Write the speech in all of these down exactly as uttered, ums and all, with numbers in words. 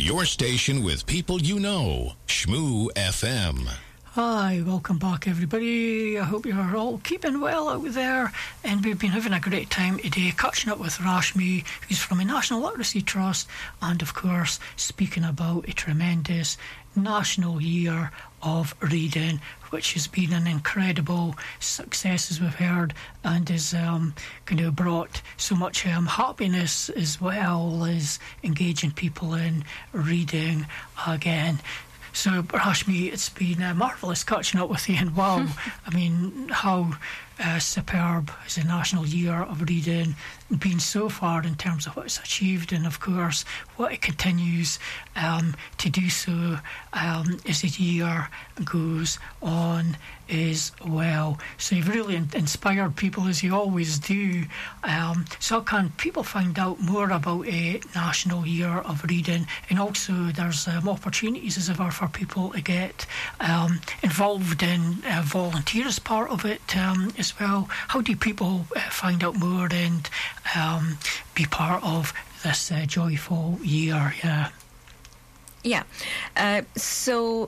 Your station with people you know. Shmoo F M. Hi, welcome back everybody. I hope you're all keeping well out there, and we've been having a great time today catching up with Rashmi, who's from the National Literacy Trust, and of course speaking about a tremendous National Year of Reading, which has been an incredible success, as we've heard, and has um, kind of brought so much um, happiness as well as engaging people in reading again. So, Rashmi, it's been uh, marvellous catching up with you, and wow, I mean, how uh, superb has the National Year of Reading been so far in terms of what it's achieved, and of course what it continues um, to do so um, as the year goes on as well. So you've really in- inspired people, as you always do. Um, so can people find out more about a National Year of Reading? And also there's um, opportunities as ever for people to get um, involved in uh, volunteer as part of it um, as well. How do people uh, find out more and um, be part of this uh, joyful year? Yeah. Yeah. Uh, so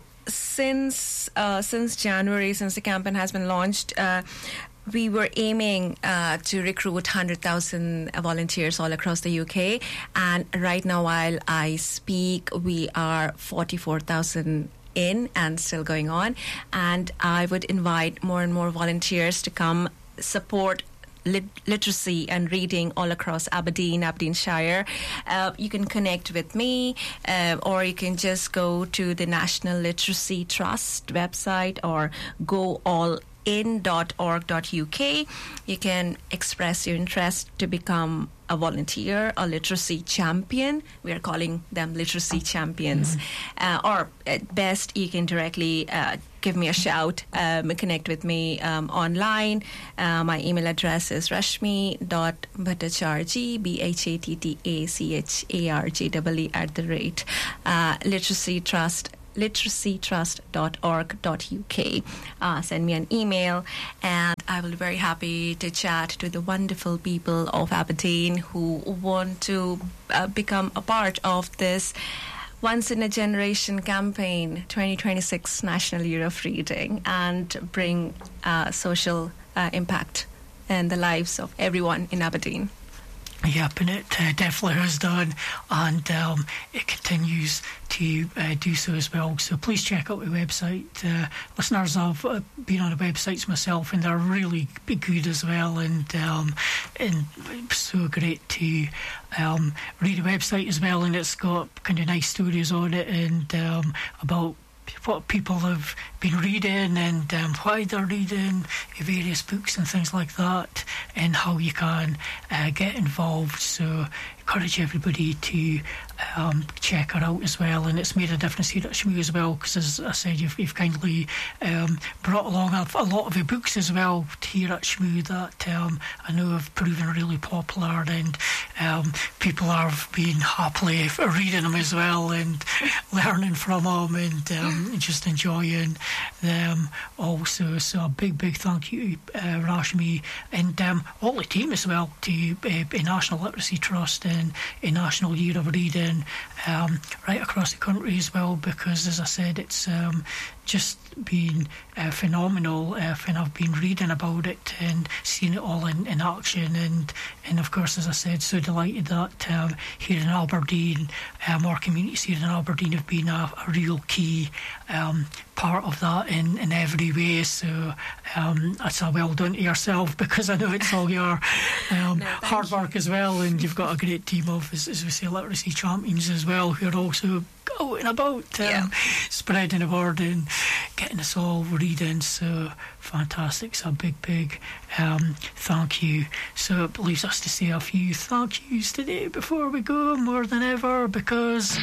since uh, since January, since the campaign has been launched, uh, we were aiming uh, to recruit one hundred thousand volunteers all across the U K. And right now, while I speak, we are forty-four thousand in and still going on. And I would invite more and more volunteers to come support Lit- literacy and reading all across Aberdeen, Aberdeenshire. Uh, you can connect with me, uh, or you can just go to the National Literacy Trust website or go all in dot org dot U K. You can express your interest to become a volunteer, a literacy champion. We are calling them literacy champions. Mm-hmm. Uh, or at best, you can directly uh, give me a shout, um, connect with me um, online. Uh, my email address is rashmi dot bhattacharjee, B H A T T A C H A R J E E at the rate uh, literacy trust literacy trust dot org dot U K. Uh, send me an email, and I will be very happy to chat to the wonderful people of Aberdeen who want to uh, become a part of this once-in-a-generation campaign, twenty twenty-six National Year of Reading, and bring uh, social uh, impact in the lives of everyone in Aberdeen. Yep, and it uh, definitely has done, and um, it continues to uh, do so as well. So please check out the website. Uh, listeners, I've uh, been on the websites myself, and they're really good as well, and um, and it's so great to um, read the website as well, and it's got kind of nice stories on it, and um, about what people have been reading and um, why they're reading various books and things like that, and how you can uh, get involved. So encourage everybody to um, check her out as well, and it's made a difference here at Shmoo as well, because as I said, you've, you've kindly um, brought along a, a lot of the books as well here at Shmoo that um, I know have proven really popular, and um, people have been happily reading them as well and learning from them, and um, just enjoying them also. So a big big thank you, uh, Rashmi, and um, all the team as well, to uh, a National Literacy Trust and a National Year of Reading um, right across the country as well, because as I said, it's um, just been uh, phenomenal, uh, and I've been reading about it and seeing it all in, in action, and and of course, as I said, so delighted that um, here in Aberdeen, um, our communities here in Aberdeen have been a, a real key um, part of that in, in every way. So um, that's a well done to yourself, because I know it's all your um, no, hard work you. as well, and you've got a great team of, as, as we say, literacy champions as well, who are also going about um, yeah. spreading the word and getting us all reading. So fantastic. So a big big um, thank you. So it leaves us to say a few thank yous today before we go, more than ever, because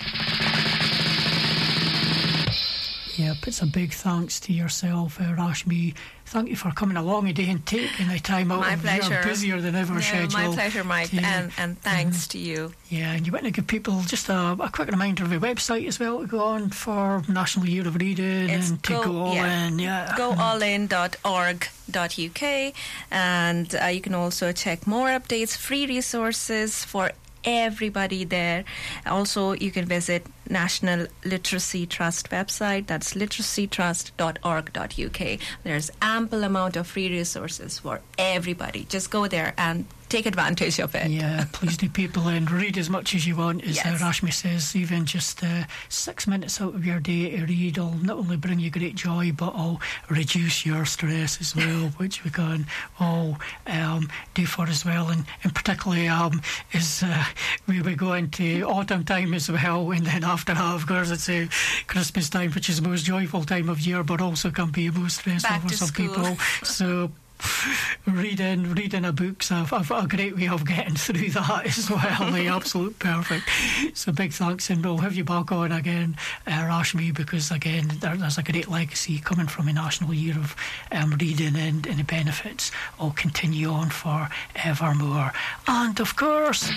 yep, it's a big thanks to yourself, uh, Rashmi. Thank you for coming along today and taking the time out. My of pleasure. Your busier than ever yeah, schedule. My pleasure, Mike, to, and, and thanks mm, to you. Yeah, and you want to give people just a, a quick reminder of the website as well to go on for National Year of Reading, it's and to go, go all yeah. in. Yeah. go all in dot org dot U K, and uh, you can also check more updates, free resources for everybody there. Also, you can visit National Literacy Trust website. That's literacy trust dot org dot U K. There's ample amount of free resources for everybody. Just go there and take advantage of it. Yeah, please do, people, and read as much as you want. As Yes. uh, Rashmi says, even just uh, six minutes out of your day to read will not only bring you great joy, but will reduce your stress as well, which we can all um, do for as well. And, and particularly um, as uh, we, we go into autumn time as well, and then after that, of course, it's uh, Christmas time, which is the most joyful time of year, but also can be the most stressful Back for to some school. people. So reading reading a book's a, a, a great way of getting through that as well. The absolute perfect. So big thanks, and we'll have you back on again, uh, Rashmi, because again there, there's a great legacy coming from a national year of um, reading, and, and the benefits will continue on for evermore. And of course,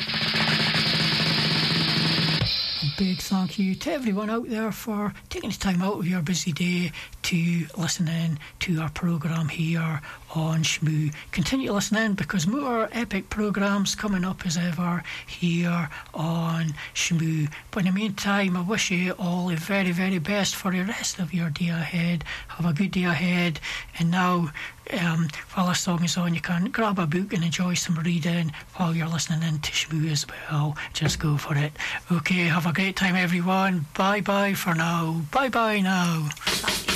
a big thank you to everyone out there for taking the time out of your busy day to listen in to our programme here on Shmoo. Continue listening, because more epic programmes coming up as ever here on Shmoo. But in the meantime, I wish you all the very, very best for the rest of your day ahead. Have a good day ahead. And now, um, while this song is on, you can grab a book and enjoy some reading while you're listening in to Shmoo as well. Just go for it. Okay, have a great time, everyone. Bye-bye for now. Bye-bye now. Bye.